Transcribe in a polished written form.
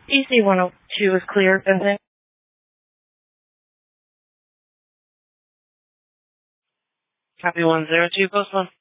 EC 102 is clear, Vincent. Copy 102, post 1.